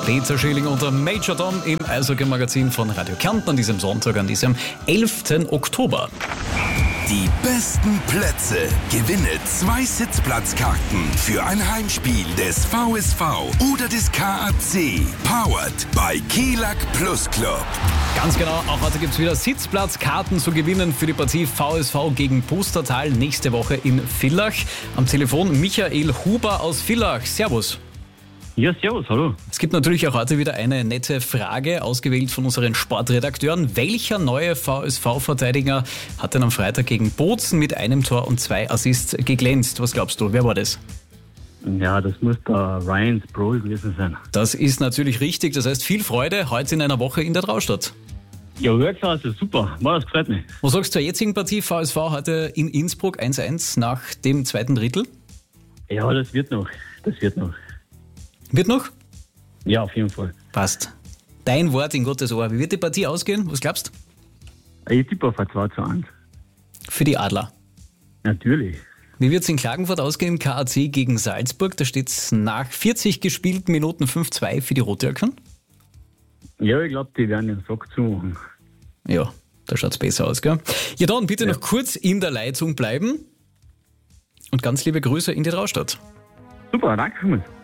Peter Schilling und der Major Tom im Eishockey-Magazin von Radio Kärnten an diesem Sonntag, an diesem 11. Oktober. Die besten Plätze. Gewinne 2 Sitzplatzkarten für ein Heimspiel des VSV oder des KAC. Powered by Kelag Plus Club. Ganz genau, auch heute gibt es wieder Sitzplatzkarten zu gewinnen für die Partie VSV gegen Pustertal nächste Woche in Villach. Am Telefon Michael Huber aus Villach. Servus. Ja, servus, hallo. Es gibt natürlich auch heute wieder eine nette Frage, ausgewählt von unseren Sportredakteuren. Welcher neue VSV-Verteidiger hat denn am Freitag gegen Bozen mit 1 Tor und 2 Assists geglänzt? Was glaubst du, wer war das? Ja, das muss der Ryan Sproul gewesen sein. Das ist natürlich richtig, das heißt viel Freude heute in einer Woche in der Traustad. Ja, wirklich, super. Das gefällt mich. Was sagst du zur jetzigen Partie VSV heute in Innsbruck 1:1 nach dem zweiten Drittel? Ja, das wird noch. Wird noch? Ja, auf jeden Fall. Passt. Dein Wort in Gottes Ohr. Wie wird die Partie ausgehen? Was glaubst du? Ich tippe auf ein 2:1. Für die Adler. Natürlich. Wie wird es in Klagenfurt ausgehen im KAC gegen Salzburg? Da steht es nach 40 gespielten Minuten 5:2 für die Rotjäckern. Ja, ich glaube, die werden den Sack zumachen. Ja, da schaut es besser aus, gell? Ja, dann bitte noch kurz in der Leitung bleiben. Und ganz liebe Grüße in die Traustad. Super, danke vielmals.